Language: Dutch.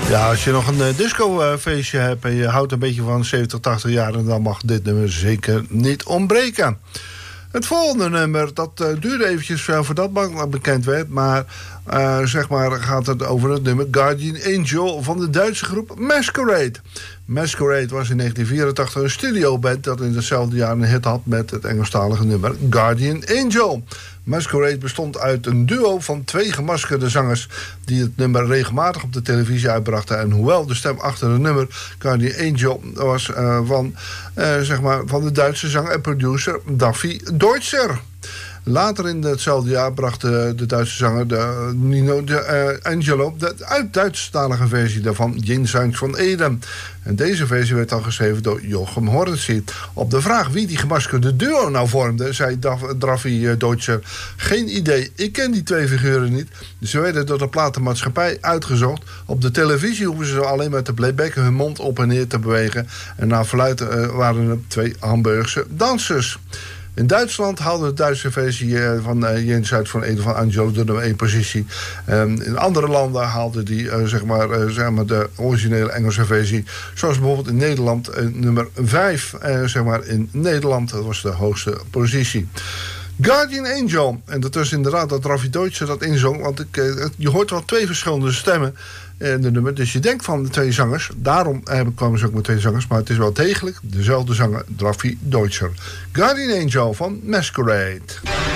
Ja, als je nog een discofeestje hebt en je houdt een beetje van 70, 80 jaar... dan mag dit nummer zeker niet ontbreken. Het volgende nummer, dat duurde eventjes voordat het bekend werd... maar zeg maar gaat het over het nummer Guardian Angel van de Duitse groep Masquerade. Masquerade was in 1984 een studioband dat in hetzelfde jaar een hit had met het Engelstalige nummer Guardian Angel. Masquerade bestond uit een duo van 2 gemaskerde zangers die het nummer regelmatig op de televisie uitbrachten. En hoewel de stem achter het nummer Guardian Angel was van de Duitse zanger en producer Daffy Deutscher. Later in hetzelfde jaar bracht de Duitse zanger Nino Angelo de Duitsstalige versie daarvan, Jenseins van Eden. En deze versie werd dan geschreven door Jochem Hornsey. Op de vraag wie die gemaskerde duo nou vormde, zei Daffy Deutscher: geen idee, ik ken die 2 figuren niet. Ze werden door de platenmaatschappij uitgezocht. Op de televisie hoeven ze alleen maar te playbacken, hun mond op en neer te bewegen. En na verluid waren er 2 Hamburgse dansers. In Duitsland haalde de Duitse versie van Jens uit van Eden van Angelo de nummer 1 positie. In andere landen haalde die de originele Engelse versie. Zoals bijvoorbeeld in Nederland nummer 5 in Nederland. Dat was de hoogste positie. Guardian Angel. En dat was inderdaad dat Daffy Deutscher dat inzong. Want je hoort wel 2 verschillende stemmen in de nummer. Dus je denkt van de 2 zangers. Daarom kwamen ze ook met 2 zangers. Maar het is wel degelijk dezelfde zanger, Daffy Deutscher. Guardian Angel van Masquerade.